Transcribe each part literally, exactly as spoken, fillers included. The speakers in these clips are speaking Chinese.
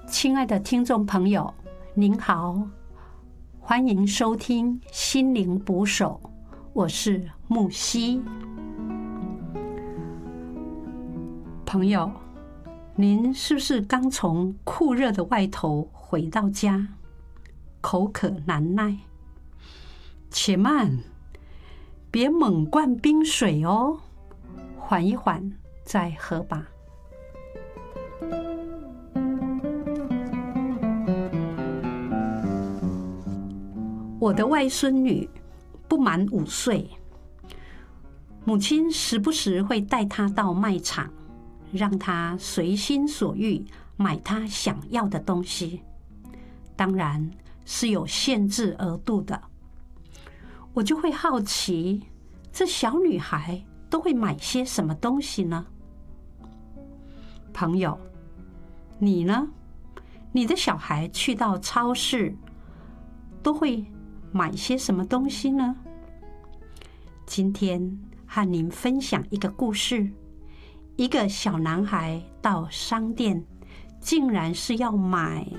亲爱的听众朋友，您好，欢迎收听心灵捕手，我是木西。朋友，您是不是刚从酷热的外头回到家，口渴难耐？且慢，别猛灌冰水哦，缓一缓再喝吧。我的外孙女不满五岁，母亲时不时会带她到卖场，让她随心所欲买她想要的东西，当然是有限制额度的。我就会好奇，这小女孩都会买些什么东西呢？朋友，你呢？你的小孩去到超市都会买些什么东西呢？今天和您分享一个故事。一个小男孩到商店，竟然是要买……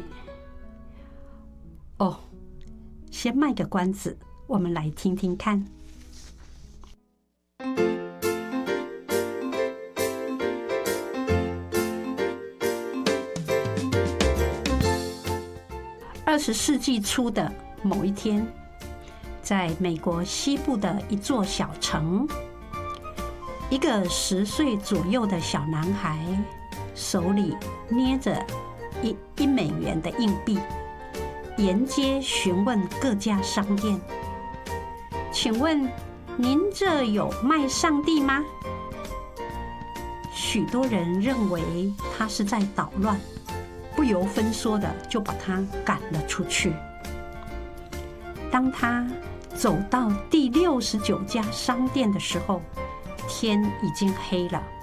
哦，先卖个关子，我们来听听看。二十世纪初的某一天，在美国西部的一座小城，一个十岁左右的小男孩手里捏着一一美元的硬币，沿街询问各家商店：“请问您这有卖上帝吗？”许多人认为他是在捣乱，不由分说的就把他赶了出去。当他走到第六十九家商店的时候，天已经黑了。